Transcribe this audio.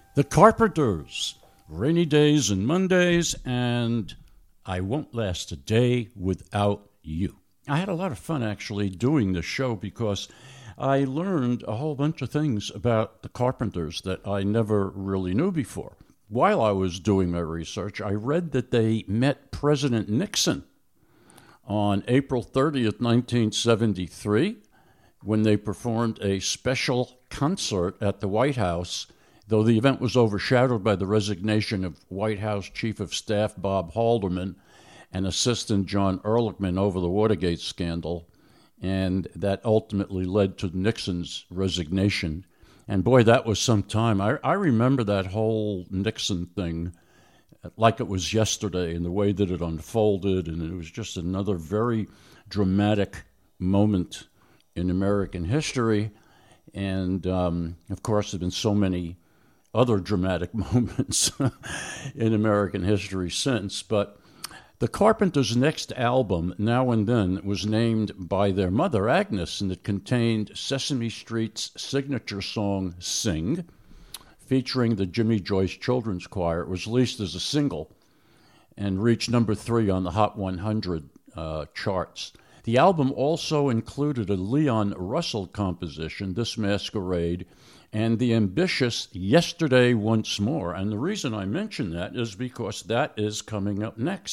The Carpenters, Rainy Days and Mondays, and I Won't Last a Day Without You. I had a lot of fun actually doing this show because I learned a whole bunch of things about the Carpenters that I never really knew before. While I was doing my research, I read that they met President Nixon on April 30th, 1973, when they performed a special concert at the White House, though the event was overshadowed by the resignation of White House Chief of Staff Bob Haldeman and Assistant John Ehrlichman over the Watergate scandal, and that ultimately led to Nixon's resignation. And boy, that was some time. I remember that whole Nixon thing like it was yesterday and the way that it unfolded, and it was just another very dramatic moment in American history. And, of course, there have been so many other dramatic moments in American history since. But the Carpenters' next album, Now and Then, was named by their mother, Agnes, and it contained Sesame Street's signature song, Sing, featuring the Jimmy Joyce Children's Choir. It was released as a single and reached number 3 on the Hot 100 charts. The album also included a Leon Russell composition, This Masquerade, and the ambitious Yesterday Once More. And the reason I mention that is because that is coming up next.